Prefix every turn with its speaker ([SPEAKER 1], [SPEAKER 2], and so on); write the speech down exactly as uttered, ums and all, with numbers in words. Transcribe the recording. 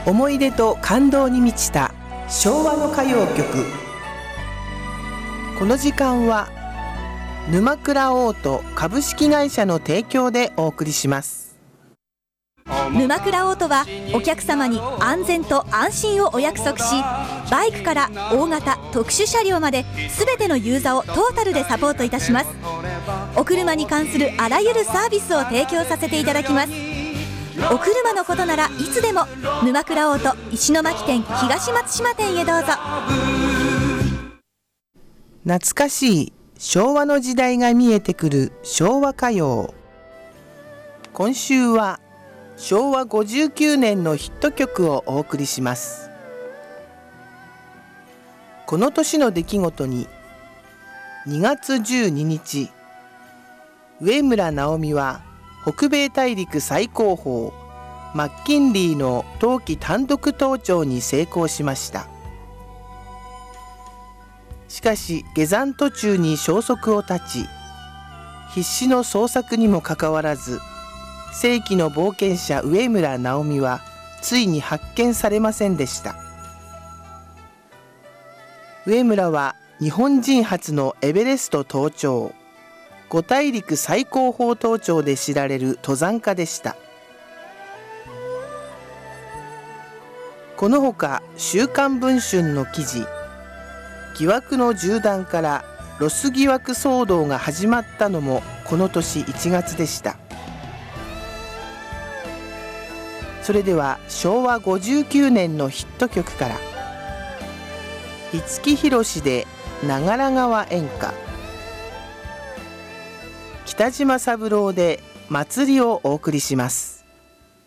[SPEAKER 1] 思い出と感動に満ちた昭和の歌謡曲。この時間は沼倉オート株式会社の提供でお送りします。
[SPEAKER 2] 沼倉オートはお客様に安全と安心をお約束し、バイクから大型特殊車両まで全てのユーザーをトータルでサポートいたします。お車に関するあらゆるサービスを提供させていただきます。お車のことならいつでも沼倉オート石巻店東松島店へどうぞ。
[SPEAKER 1] 懐かしい昭和の時代が見えてくる昭和歌謡。今週はしょうわごじゅうきゅうねんのヒット曲をお送りします。この年の出来事ににがつじゅうににち、上村直美は北米大陸最高峰マッキンリーの冬季単独登頂に成功しました。しかし下山途中に消息を絶ち、必死の捜索にもかかわらず世紀の冒険者上村直美はついに発見されませんでした。上村は日本人初のエベレスト登頂、五大陸最高峰登頂で知られる登山家でした。このほか週刊文春の記事、疑惑の銃弾からロス疑惑騒動が始まったのもこの年いちがつでした。それではしょうわごじゅうきゅうねんのヒット曲から、五木ひろしで長良川演歌、北島三郎で祭りをお送りします。